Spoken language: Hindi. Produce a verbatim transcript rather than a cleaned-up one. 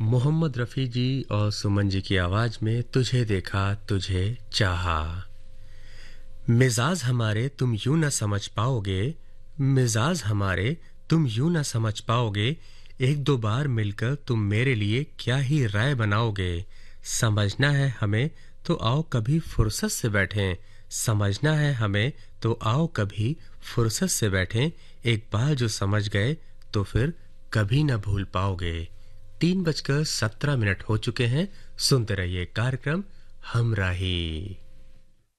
मोहम्मद रफ़ी जी और सुमन जी की आवाज़ में तुझे देखा तुझे चाहा। मिजाज हमारे तुम यूं न समझ पाओगे, मिजाज हमारे तुम यूं न समझ पाओगे, एक दो बार मिलकर तुम मेरे लिए क्या ही राय बनाओगे। समझना है हमें तो आओ कभी फुर्सत से बैठें, समझना है हमें तो आओ कभी फुर्सत से बैठें, एक बार जो समझ गए तो फिर कभी न भूल पाओगे। तीन बजकर सत्रह मिनट हो चुके हैं। सुनते रहिए कार्यक्रम हमराही।